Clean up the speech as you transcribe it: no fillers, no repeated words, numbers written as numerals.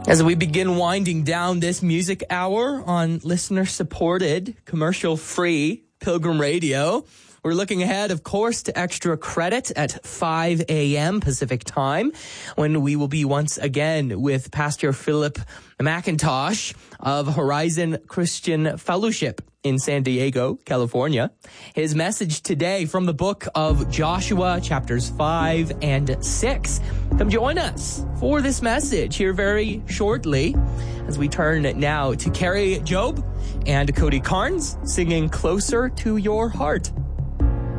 As we begin winding down this music hour on listener-supported, commercial-free Pilgrim Radio, we're looking ahead, of course, to Extra Credit at 5 a.m. Pacific Time, when we will be once again with Pastor Philip McIntosh of Horizon Christian Fellowship in San Diego, California. His message today from the book of Joshua, chapters 5 and 6. Come join us for this message here very shortly as we turn now to Carrie Job and Cody Carnes singing Closer to Your Heart.